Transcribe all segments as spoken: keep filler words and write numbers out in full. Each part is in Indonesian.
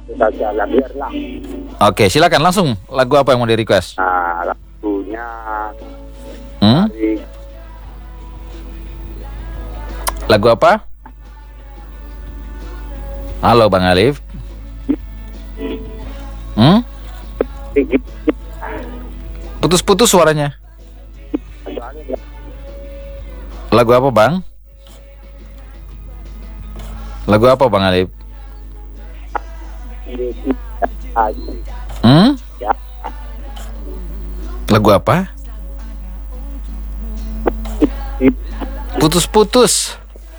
saja lah, biarlah. Oke, silakan langsung. Lagu apa yang mau di request? Nah, lagunya Hmm? dari Lagu apa? Halo Bang Alif. Hmm? Putus-putus suaranya. Lagu apa Bang? Lagu apa Bang Alif? Hmm? Ya. Lagu apa? Putus-putus.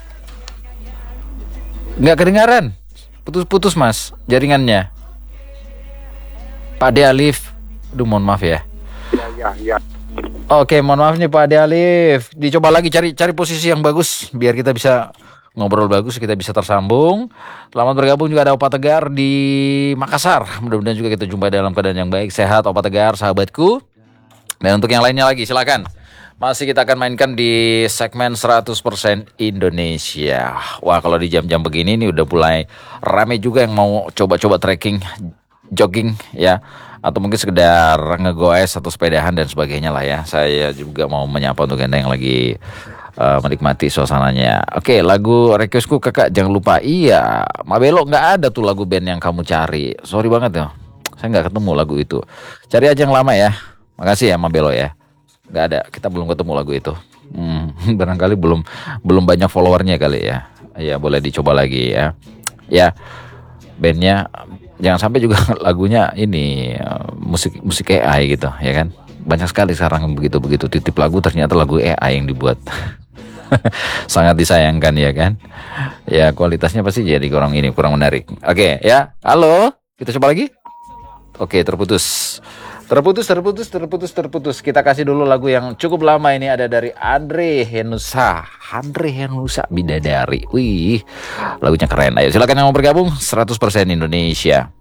Nggak kedengaran. Putus-putus mas jaringannya. Pak De Alif. Aduh mohon maaf ya. Ya, ya, ya. Oke mohon maaf nih Pak De Alif. Dicoba lagi cari cari posisi yang bagus biar kita bisa ngobrol bagus, kita bisa tersambung. Selamat bergabung juga ada Opa Tegar di Makassar. Mudah-mudahan juga kita jumpa dalam keadaan yang baik, sehat Opa Tegar, sahabatku. Dan untuk yang lainnya lagi silakan. Masih kita akan mainkan di segmen seratus persen Indonesia. Wah kalau di jam-jam begini nih udah mulai rame juga yang mau coba-coba trekking, jogging ya. Atau mungkin sekedar ngegoes atau sepedahan dan sebagainya lah ya. Saya juga mau menyapa untuk anda yang lagi uh, menikmati suasananya. Oke lagu requestku kakak jangan lupa. Iya Mabelo nggak ada tuh lagu band yang kamu cari. Sorry banget ya. Saya nggak ketemu lagu itu. Cari aja yang lama ya. Makasih ya Mabelo ya. Nggak ada, kita belum ketemu lagu itu. Hmm, barangkali belum belum banyak followernya kali ya. Ya boleh dicoba lagi ya. Ya bandnya jangan sampai juga lagunya ini musik musik A I gitu ya kan. Banyak sekali sekarang begitu begitu titip lagu ternyata lagu A I yang dibuat. Sangat disayangkan ya kan. Ya kualitasnya pasti jadi kurang ini kurang menarik. Oke ya, halo kita coba lagi. Oke terputus. Terputus, terputus, terputus, terputus. Kita kasih dulu lagu yang cukup lama ini ada dari Andre Henusa. Andre Henusa Bidadari. Wih, lagunya keren. Ayo silakan yang mau bergabung. seratus persen Indonesia.